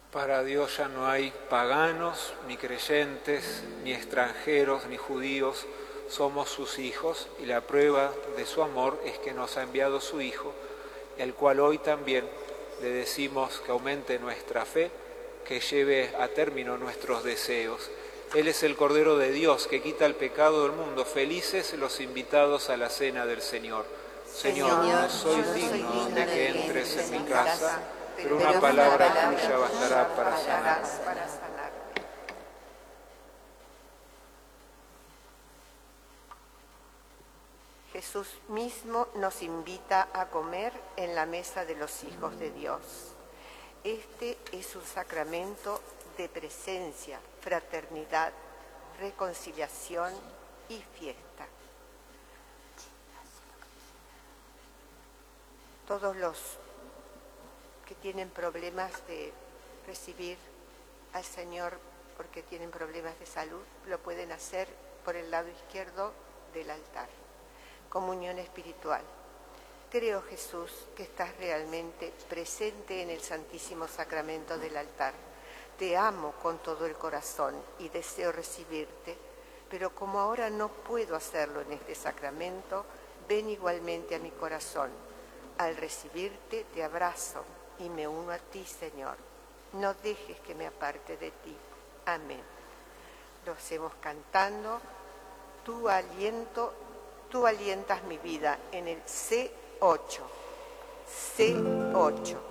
Para Dios ya no hay paganos, ni creyentes, ni extranjeros, ni judíos. Somos sus hijos y la prueba de su amor es que nos ha enviado su Hijo, el cual hoy también le decimos que aumente nuestra fe, que lleve a término nuestros deseos. Él es el Cordero de Dios que quita el pecado del mundo. Felices los invitados a la cena del Señor. Señor, no soy digno de que entres en mi casa, pero una palabra tuya bastará para sanar. Jesús mismo nos invita a comer en la mesa de los hijos de Dios. Este es un sacramento de presencia, fraternidad, reconciliación y fiesta. Todos los que tienen problemas de recibir al Señor porque tienen problemas de salud, lo pueden hacer por el lado izquierdo del altar. Comunión espiritual. Creo, Jesús, que estás realmente presente en el Santísimo Sacramento del altar. Te amo con todo el corazón y deseo recibirte, pero como ahora no puedo hacerlo en este sacramento, ven igualmente a mi corazón. Al recibirte, te abrazo y me uno a ti, Señor. No dejes que me aparte de ti. Amén. Lo hacemos cantando. Tú alientas mi vida en el C8. C8.